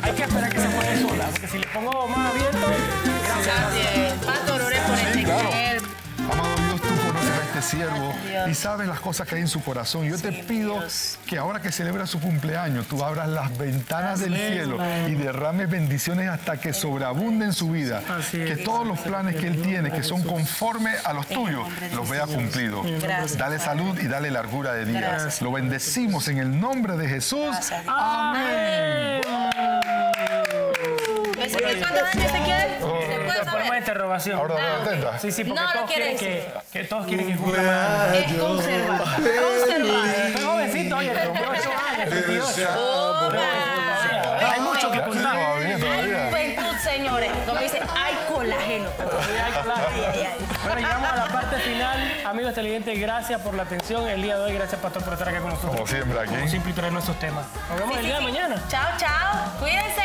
hay que esperar que se juegue sola, porque si le pongo más abierto... Gracias. Pastor, ore por este mujer. Amado Dios, tú conoces a este siervo y sabes las cosas que hay en su corazón. Yo te pido que ahora que celebra su cumpleaños, tú abras las ventanas del cielo y derrames bendiciones hasta que sobreabunden su vida. Que todos los planes que él tiene, que son conforme a los tuyos, los vea cumplidos. Dale salud y dale largura de días. Lo bendecimos en el nombre de Jesús. Amén. ¿Cuántos años te quedan? Ponemos interrogación. Ahora atenta. Sí, porque No, todos quieren que todos quieren que cumpla más. Es conservador. Conservador. Es jovencito, oye, cumplió 8 años, 28. Hay mucho que contar. Todavía. Juventud, señores. Como dice, hay colágeno. Bueno, llegamos a la parte final. Amigos televidentes, gracias por la atención el día de hoy. Gracias, Pastor, por estar acá con nosotros. Como siempre aquí. Como siempre, traer nuestros temas. Nos vemos el día de mañana. Chao, chao. Cuídense.